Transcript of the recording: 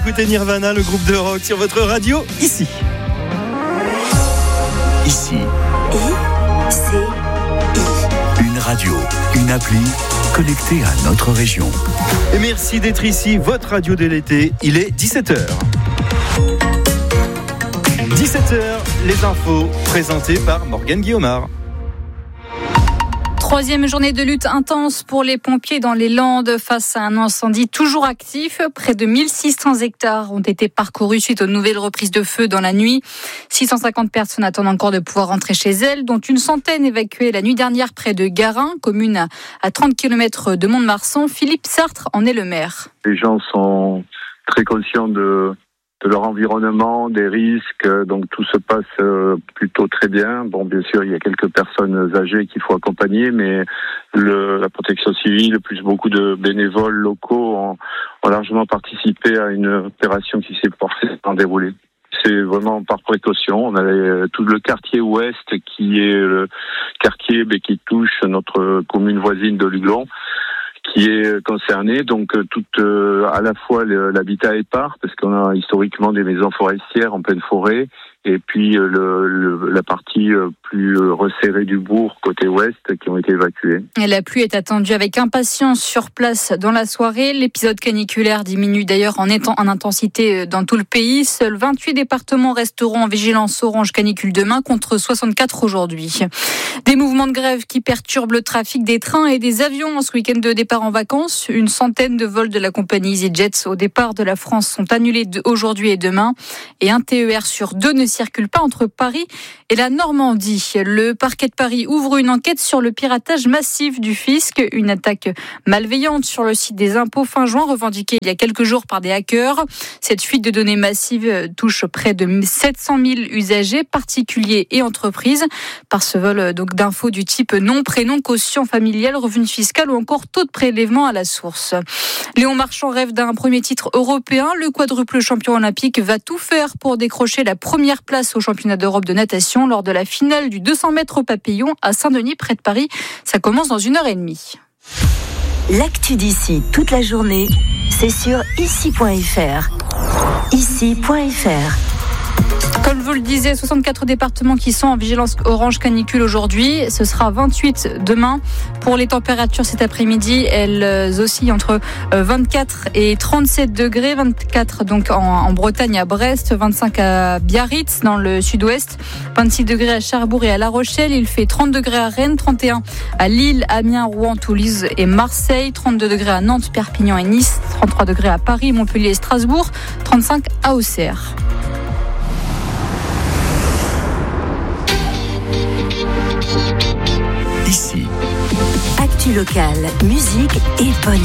Écoutez Nirvana, le groupe de rock sur votre radio, ici. Ici. I-C-I. Une radio, une appli connectée à notre région. Et merci d'être ici, votre radio de l'été. Il est 17h. 17h, les infos présentées par Morgane Guillaumard. Troisième journée de lutte intense pour les pompiers dans les Landes face à un incendie toujours actif. Près de 1600 hectares ont été parcourus suite aux nouvelles reprises de feu dans la nuit. 650 personnes attendent encore de pouvoir rentrer chez elles, dont une centaine évacuées la nuit dernière près de Garin, commune à 30 km de Mont-de-Marsan. Philippe Sartre en est le maire. Les gens sont très conscients de leur environnement, des risques, donc tout se passe plutôt très bien. Bon, bien sûr, il y a quelques personnes âgées qu'il faut accompagner, mais la protection civile, plus beaucoup de bénévoles locaux ont largement participé à une opération qui s'est parfaitement déroulée. C'est vraiment par précaution. On a tout le quartier ouest qui est le quartier qui touche notre commune voisine de Luglon, qui est concerné, donc à la fois l'habitat épars, parce qu'on a historiquement des maisons forestières en pleine forêt, et puis la partie plus resserrée du bourg, côté ouest, qui ont été évacuées. Et la pluie est attendue avec impatience sur place dans la soirée. L'épisode caniculaire diminue d'ailleurs en intensité dans tout le pays. Seuls 28 départements resteront en vigilance orange canicule demain, contre 64 aujourd'hui. Des mouvements de grève qui perturbent le trafic des trains et des avions en ce week-end de départ en vacances. Une centaine de vols de la compagnie EasyJet au départ de la France sont annulés aujourd'hui et demain. Et un TER sur 2 ne circule pas entre Paris et la Normandie. Le parquet de Paris ouvre une enquête sur le piratage massif du fisc, une attaque malveillante sur le site des impôts fin juin, revendiquée il y a quelques jours par des hackers. Cette fuite de données massive touche près de 700 000 usagers, particuliers et entreprises. Par ce vol donc d'infos du type nom, prénom, quotient familial, revenu fiscal ou encore taux de prélèvement à la source. Léon Marchand rêve d'un premier titre européen. Le quadruple champion olympique va tout faire pour décrocher la première place au championnat d'Europe de natation lors de la finale du 200 mètres au papillon à Saint-Denis, près de Paris. Ça commence dans 1h30. L'actu d'ici toute la journée, c'est sur ici.fr. Ici.fr. Comme je vous le disais, 64 départements qui sont en vigilance orange canicule aujourd'hui. Ce sera 28 demain. Pour les températures cet après-midi, elles oscillent entre 24 et 37 degrés. 24 donc en Bretagne à Brest, 25 à Biarritz dans le sud-ouest, 26 degrés à Cherbourg et à La Rochelle. Il fait 30 degrés à Rennes, 31 à Lille, Amiens, Rouen, Toulouse et Marseille, 32 degrés à Nantes, Perpignan et Nice, 33 degrés à Paris, Montpellier et Strasbourg, 35 à Auxerre. Ici. Actu locale, musique et bonne